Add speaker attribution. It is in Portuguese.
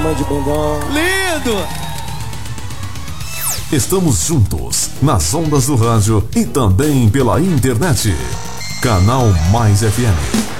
Speaker 1: Tá de bundão.
Speaker 2: Lindo!
Speaker 3: Estamos juntos nas ondas do rádio e também pela internet. Canal Mais FM.